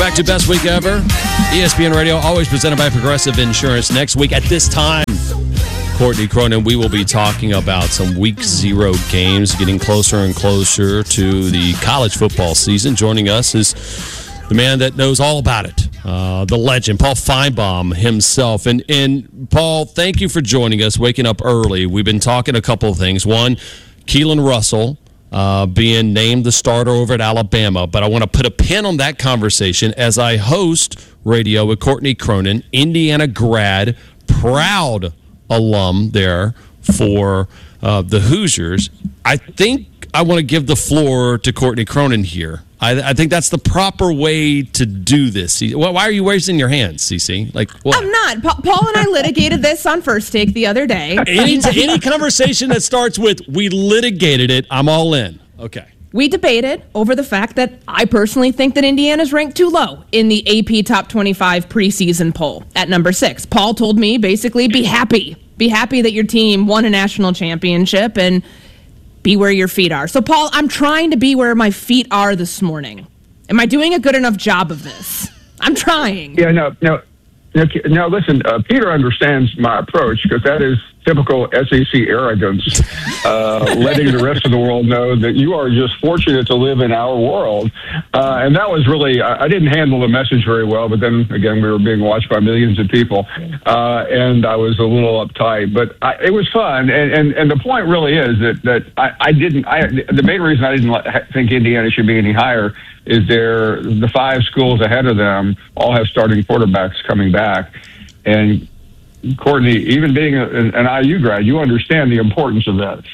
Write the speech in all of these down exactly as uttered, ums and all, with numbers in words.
back to Best Week Ever. E S P N Radio, always presented by Progressive Insurance. Next week at this time, Courtney Cronin, we will be talking about some Week Zero games, getting closer and closer to the college football season. Joining us is the man that knows all about it, uh, the legend, Paul Finebaum himself. And, and Paul, thank you for joining us, waking up early. We've been talking a couple of things. One, Keelan Russell uh, being named the starter over at Alabama. But I want to put a pin on that conversation as I host radio with Courtney Cronin, Indiana grad, proud alum there for uh, the Hoosiers. I think I want to give the floor to Courtney Cronin here. I, I think that's the proper way to do this. Why are you raising your hands, Cece? Like, what? I'm not. Pa- Paul and I litigated this on First Take the other day. Any, any conversation that starts with, we litigated it, I'm all in. Okay. We debated over the fact that I personally think that Indiana's ranked too low in the A P Top twenty-five preseason poll at number six. Paul told me, basically, be happy. Be happy that your team won a national championship and be where your feet are. So, Paul, I'm trying to be where my feet are this morning. Am I doing a good enough job of this? I'm trying. Yeah, no, no. No, no listen, uh, Peter understands my approach because that is typical S E C arrogance, uh, letting the rest of the world know that you are just fortunate to live in our world. Uh, and that was really, I, I didn't handle the message very well, but then again, we were being watched by millions of people. Uh, and I was a little uptight, but I, it was fun. And, and, and the point really is that, that I, I didn't, I, the main reason I didn't let, think Indiana should be any higher is there, the five schools ahead of them all have starting quarterbacks coming back. And Courtney, even being a, an I U grad, you understand the importance of that.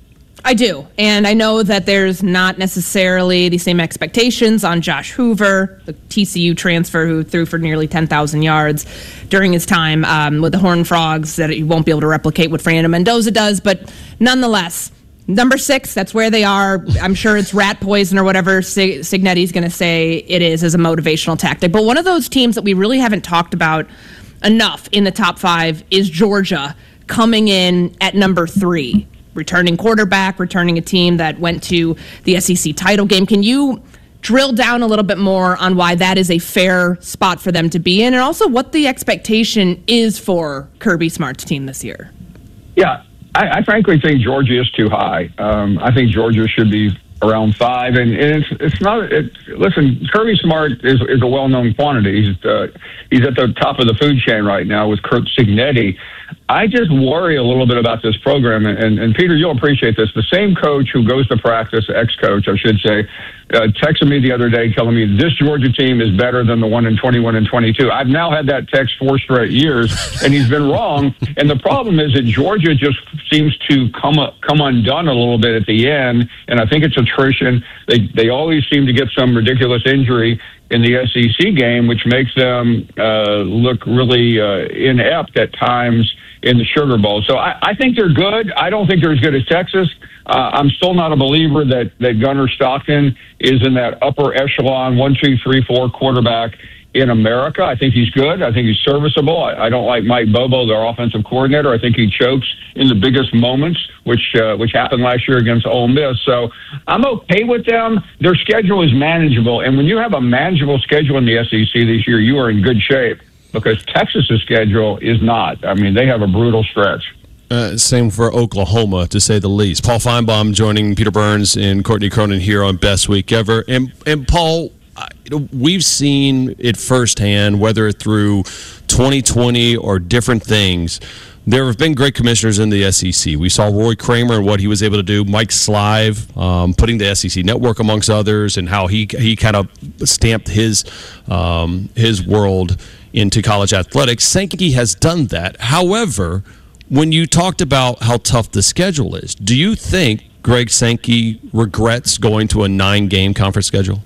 I do. And I know that there's not necessarily the same expectations on Josh Hoover, the T C U transfer who threw for nearly ten thousand yards during his time um, with the Horned Frogs, that he won't be able to replicate what Fernando Mendoza does. But nonetheless, number six, that's where they are. I'm sure it's rat poison or whatever Sig- Signetti's going to say it is as a motivational tactic. But one of those teams that we really haven't talked about enough in the top five is Georgia, coming in at number three. Returning quarterback, returning a team that went to the S E C title game. Can you drill down a little bit more on why that is a fair spot for them to be in, and also what the expectation is for Kirby Smart's team this year? Yeah, I, I frankly think Georgia is too high. Um, I think Georgia should be around five, and, and it's it's not. It, listen, Kirby Smart is is a well known quantity. He's uh, he's at the top of the food chain right now with Curt Cignetti. I just worry a little bit about this program, and, and, and Peter, you'll appreciate this. The same coach who goes to practice, ex-coach, I should say, uh, texted me the other day telling me this Georgia team is better than the one in twenty-one and twenty-two. I've now had that text four straight years, and he's been wrong. And the problem is that Georgia just seems to come up, come undone a little bit at the end, and I think it's attrition. They they always seem to get some ridiculous injury in the S E C game, which makes them uh, look really uh, inept at times in the Sugar Bowl. So I, I think they're good. I don't think they're as good as Texas. Uh, I'm still not a believer that, that Gunnar Stockton is in that upper echelon, one, two, three, four quarterback in America. I think he's good. I think he's serviceable. I, I don't like Mike Bobo, their offensive coordinator. I think he chokes in the biggest moments, which uh, which happened last year against Ole Miss. So I'm okay with them. Their schedule is manageable. And when you have a manageable schedule in the S E C this year, you are in good shape, because Texas's schedule is not. I mean, they have a brutal stretch. Uh, same for Oklahoma, to say the least. Paul Finebaum joining Peter Burns and Courtney Cronin here on Best Week Ever. And, and Paul, we've seen it firsthand, whether through twenty twenty or different things. There have been great commissioners in the S E C. We saw Roy Kramer and what he was able to do. Mike Slive, um, putting the S E C network amongst others, and how he he kind of stamped his um, his world into college athletics. Sankey has done that. However, when you talked about how tough the schedule is, do you think Greg Sankey regrets going to a nine-game conference schedule?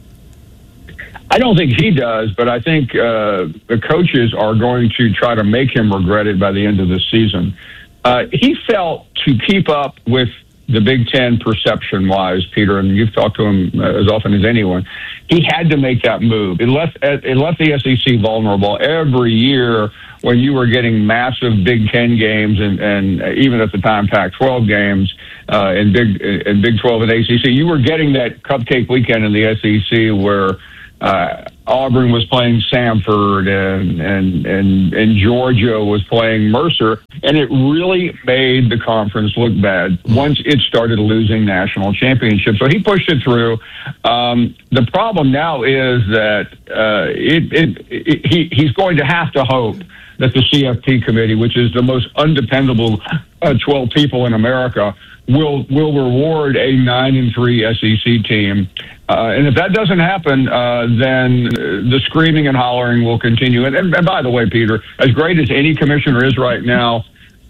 I don't think he does, but I think uh, the coaches are going to try to make him regret it by the end of the season. Uh, he felt to keep up with the Big Ten perception-wise, Peter, and you've talked to him as often as anyone, he had to make that move. It left, it left the S E C vulnerable. Every year when you were getting massive Big Ten games and, and even at the time Pac twelve games uh, and Big and Big twelve and A C C, you were getting that cupcake weekend in the S E C where uh, Auburn was playing Samford and, and, and, and Georgia was playing Mercer. And it really made the conference look bad once it started losing national championships. So he pushed it through. Um, the problem now is that uh, it, it, it, he, he's going to have to hope that the C F P committee, which is the most undependable uh, twelve people in America, will will reward a nine and three S E C team. Uh, and if that doesn't happen, uh, then the screaming and hollering will continue. And, and, and by the way, Peter, as great as any commissioner is right now,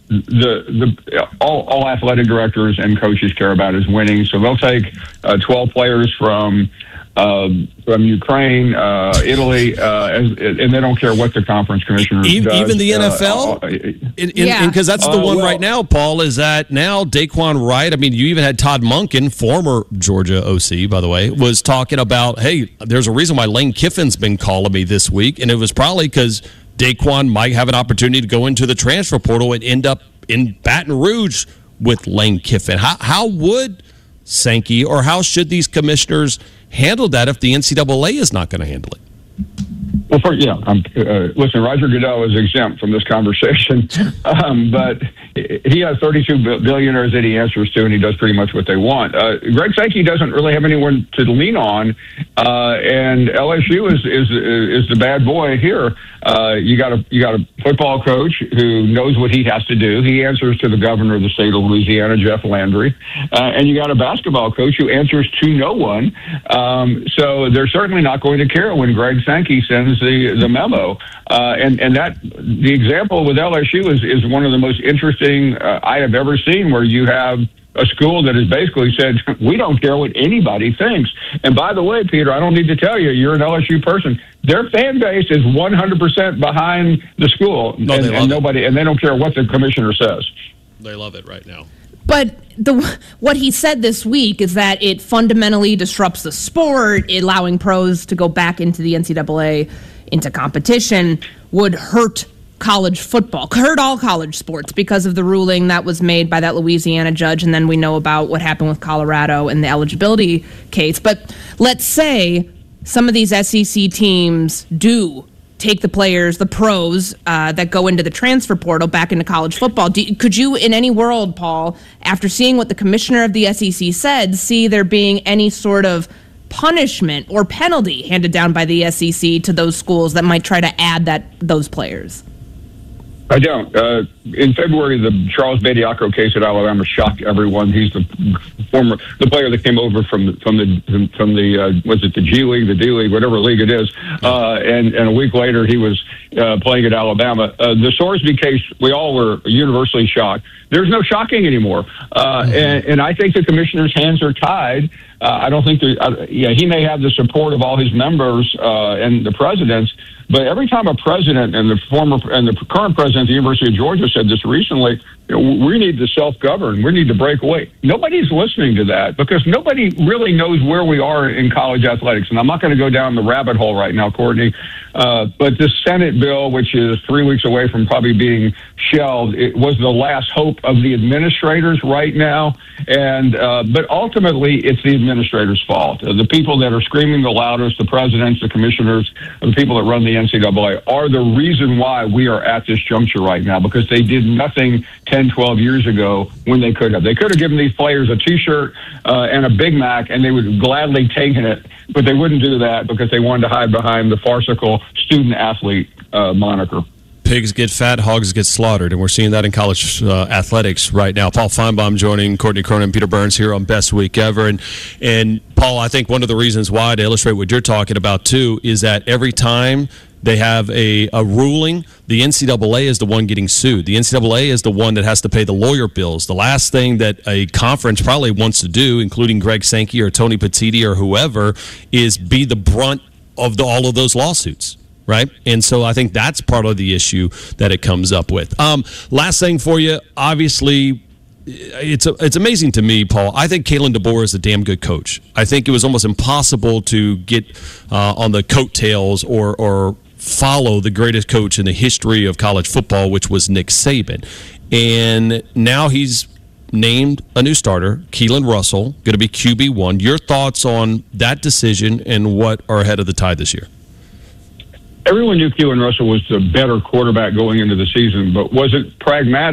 the the all, all athletic directors and coaches care about is winning. So they'll take uh, twelve players from uh, from Ukraine, uh, Italy, uh, and, and they don't care what the conference commissioner even, does. Even the N F L? Uh, in, in, yeah. Because that's the uh, one well, right now, Paul, is that now Daquan Wright, I mean, you even had Todd Monken, former Georgia O C, by the way, was talking about, hey, there's a reason why Lane Kiffin's been calling me this week, and it was probably because Daquan might have an opportunity to go into the transfer portal and end up in Baton Rouge with Lane Kiffin. How, how would Sankey or how should these commissioners handle that if the N C double A is not going to handle it? Well, for, yeah, um, uh, listen, Roger Goodell is exempt from this conversation, um, but he has thirty-two billionaires that he answers to, and he does pretty much what they want. Uh, Greg Sankey doesn't really have anyone to lean on, uh, and L S U is is is the bad boy here. Uh, you got a you got a football coach who knows what he has to do. He answers to the governor of the state of Louisiana, Jeff Landry, uh, and you got a basketball coach who answers to no one. Um, so they're certainly not going to care when Greg Sankey sends the the memo. Uh, and and that the example with L S U is is one of the most interesting uh, I have ever seen, where you have a school that has basically said, we don't care what anybody thinks. And by the way, Peter, I don't need to tell you, you're an L S U person. Their fan base is one hundred percent behind the school, no, and, they love and nobody, it. and they don't care what the commissioner says. They love it right now. But the what he said this week is that it fundamentally disrupts the sport, allowing pros to go back into the N C double A, into competition, would hurt college football, hurt all college sports because of the ruling that was made by that Louisiana judge. And then we know about what happened with Colorado and the eligibility case. But let's say some of these S E C teams do take the players, the pros uh, that go into the transfer portal back into college football. Do, could you, in any world, Paul, after seeing what the commissioner of the S E C said, see there being any sort of punishment or penalty handed down by the S E C to those schools that might try to add that those players? I don't. Uh, in February, the Charles Bediako case at Alabama shocked everyone. He's the former, the player that came over from the, from the, from the, uh, was it the G League, the D League, whatever league it is. Uh, and, and a week later, he was uh, playing at Alabama. Uh, the Sorsby case, we all were universally shocked. There's no shocking anymore. Uh, and, and I think the commissioner's hands are tied. Uh, I don't think that, uh, yeah, he may have the support of all his members uh, and the presidents, but every time a president and the former and the current president of the University of Georgia said this recently, you know, we need to self-govern. We need to break away. Nobody's listening to that because nobody really knows where we are in college athletics. And I'm not going to go down the rabbit hole right now, Courtney. Uh, but this Senate bill, which is three weeks away from probably being shelved, it was the last hope of the administrators right now. And uh, but ultimately, it's the administrators' fault. Uh, the people that are screaming the loudest, the presidents, the commissioners, the people that run the N C double A, are the reason why we are at this juncture right now, because they did nothing ten, twelve years ago when they could have. They could have given these players a T-shirt uh, and a Big Mac, and they would have gladly taken it, but they wouldn't do that because they wanted to hide behind the farcical student-athlete uh, moniker. Pigs get fat, hogs get slaughtered, and we're seeing that in college uh, athletics right now. Paul Feinbaum joining Courtney Cronin and Peter Burns here on Best Week Ever. And, and Paul, I think one of the reasons why, to illustrate what you're talking about too, is that every time they have a, a ruling, the N C double A is the one getting sued. The N C double A is the one that has to pay the lawyer bills. The last thing that a conference probably wants to do, including Greg Sankey or Tony Petitti or whoever, is be the brunt of the, all of those lawsuits. Right? And so I think that's part of the issue that it comes up with. Um, last thing for you, obviously, it's a, it's amazing to me, Paul. I think Kalen DeBoer is a damn good coach. I think it was almost impossible to get uh, on the coattails or or follow the greatest coach in the history of college football, which was Nick Saban. And now he's named a new starter, Keelan Russell, going to be Q B one. Your thoughts on that decision and what are ahead of the Tide this year? Everyone knew Keelan Russell was the better quarterback going into the season, but was it pragmatic?